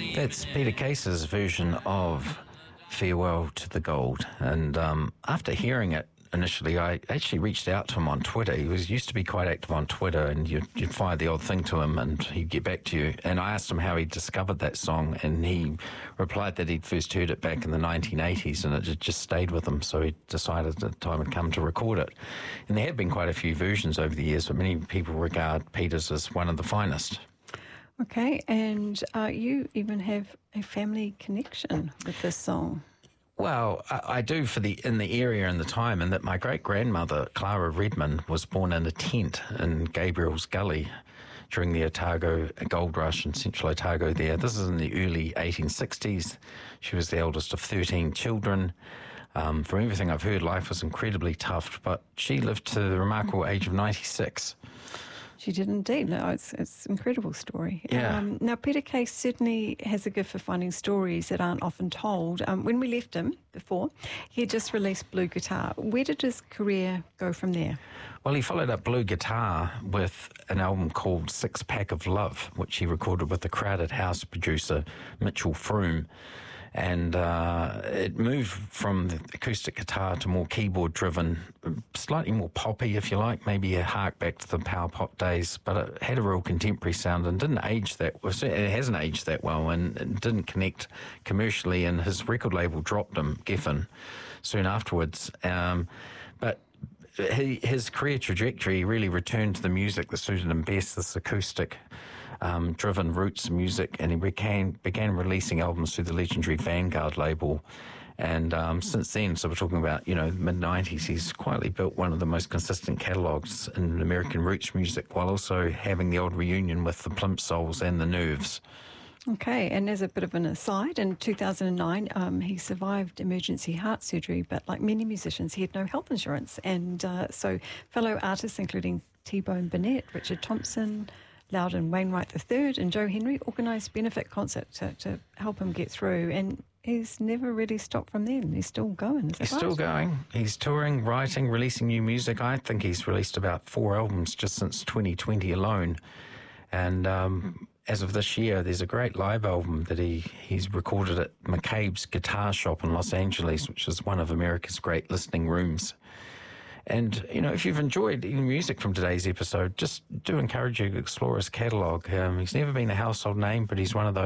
That's Peter Case's version of Farewell to the Gold. And after hearing it initially, I actually reached out to him on Twitter. He used to be quite active on Twitter, and you'd fire the odd thing to him and he'd get back to you. And I asked him how he discovered that song, and he replied that he'd first heard it back in the 1980s and it had just stayed with him, so he decided the time had come to record it. And there have been quite a few versions over the years, but many people regard Peter's as one of the finest. Okay, and you even have a family connection with this song. Well, I do in the area and the time, and that my great-grandmother, Clara Redman, was born in a tent in Gabriel's Gully during the Otago Gold Rush in central Otago there. This is in the early 1860s. She was the eldest of 13 children. From everything I've heard, life was incredibly tough, but she lived to the remarkable age of 96. She did indeed. No, it's an incredible story. Yeah. Now, Peter Case certainly has a gift for finding stories that aren't often told. When we left him before, he had just released Blue Guitar. Where did his career go from there? Well, he followed up Blue Guitar with an album called Six Pack of Love, which he recorded with the Crowded House producer Mitchell Froome. And it moved from the acoustic guitar to more keyboard-driven, slightly more poppy, if you like, maybe a hark back to the power pop days, but it had a real contemporary sound and didn't age that well. It hasn't aged that well, and it didn't connect commercially, and his record label dropped him, Geffen, soon afterwards. But his career trajectory really returned to the music that suited him best, this acoustic driven roots music, and he began releasing albums through the legendary Vanguard label. And since then, so we're talking about, mid-90s, he's quietly built one of the most consistent catalogues in American roots music, while also having the odd reunion with the Plimsouls and the Nerves. Okay, and as a bit of an aside, in 2009, he survived emergency heart surgery, but like many musicians, he had no health insurance. And so fellow artists, including T-Bone Burnett, Richard Thompson, Loudon Wainwright III and Joe Henry organised benefit concert to help him get through, and he's never really stopped from then. He's still going. He's still going. He's touring, writing, releasing new music. I think he's released about 4 albums just since 2020 alone. And as of this year, there's a great live album that he's recorded at McCabe's Guitar Shop in Los Angeles, which is one of America's great listening rooms. And, if you've enjoyed any music from today's episode, just do encourage you to explore his catalogue. He's never been a household name, but he's one of those